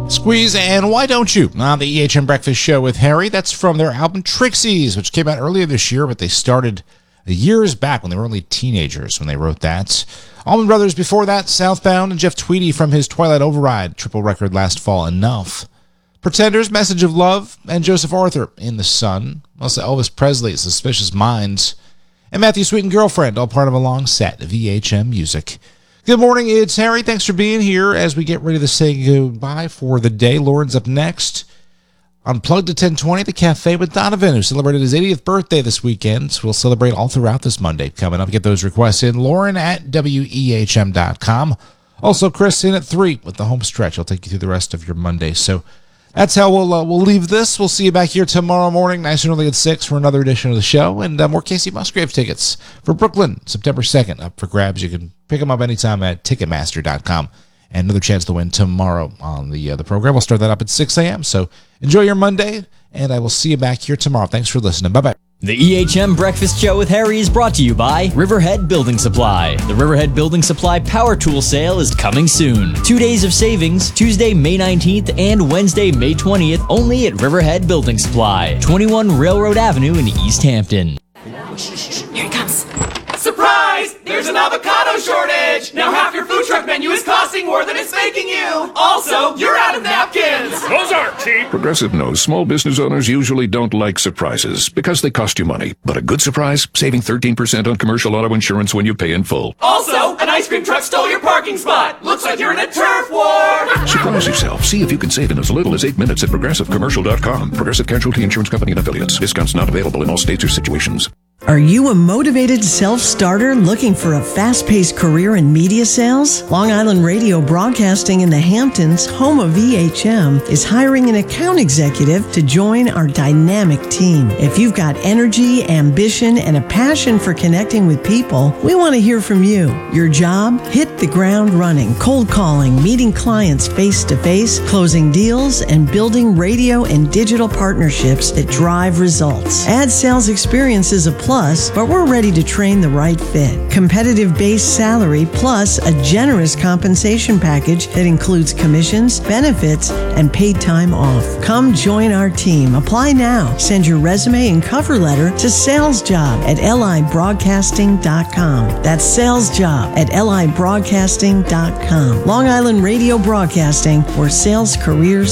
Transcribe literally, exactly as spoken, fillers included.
Squeeze and Why Don't You on the E H M Breakfast Show with Harry. That's from their album Trixies, which came out earlier this year, but they started years back when they were only teenagers when they wrote that. Allman Brothers before that, Southbound, and Jeff Tweedy from his Twilight Override triple record last fall, Enough. Pretenders, Message of Love, and Joseph Arthur, In the Sun. Also Elvis Presley, Suspicious Minds, and Matthew Sweet and Girlfriend, all part of a long set of E H M music. Good morning, it's Harry. Thanks for being here as we get ready to say goodbye for the day. Lauren's up next. Unplugged at ten twenty, The Cafe with Donovan, who celebrated his eightieth birthday this weekend. So we'll celebrate all throughout this Monday. Coming up, get those requests in. Lauren at W E H M dot com. Also, Chris in at three with the home stretch. I'll take you through the rest of your Monday. So that's how we'll uh, we'll leave this. We'll see you back here tomorrow morning, nice and early at six for another edition of the show. And uh, more Casey Musgrave tickets for Brooklyn, September second, up for grabs. You can pick them up anytime at Ticketmaster dot com. And another chance to win tomorrow on the uh, the program. We'll start that up at six a.m. So enjoy your Monday, and I will see you back here tomorrow. Thanks for listening. Bye-bye. The E H M Breakfast Show with Harry is brought to you by Riverhead Building Supply. The Riverhead Building Supply Power Tool Sale is coming soon. Two days of savings, Tuesday, May nineteenth and Wednesday, May twentieth, only at Riverhead Building Supply, twenty-one Railroad Avenue in East Hampton. Here it comes. Surprise! There's an avocado shortage! Now half your food truck menu is costing more than it's making you! Also, you're out of napkins! Those aren't cheap! Progressive knows small business owners usually don't like surprises because they cost you money. But a good surprise? Saving thirteen percent on commercial auto insurance when you pay in full. Also, an ice cream truck stole your parking spot! Looks like you're in a turf war! Surprise yourself. See if you can save in as little as eight minutes at progressive commercial dot com. Progressive Casualty Insurance Company and Affiliates. Discounts not available in all states or situations. Are you a motivated self-starter looking for a fast-paced career in media sales? Long Island Radio Broadcasting in the Hamptons, home of E H M, is hiring an account executive to join our dynamic team. If you've got energy, ambition, and a passion for connecting with people, we want to hear from you. Your job? Hit the ground running, cold calling, meeting clients face-to-face, closing deals, and building radio and digital partnerships that drive results. Ad sales experience is a plus, but we're ready to train the right fit. Competitive base salary plus a generous compensation package that includes commissions, benefits, and paid time off. Come join our team. Apply now. Send your resume and cover letter to salesjob at L I broadcasting dot com. That's salesjob at L I broadcasting dot com. Long Island Radio Broadcasting, where sales careers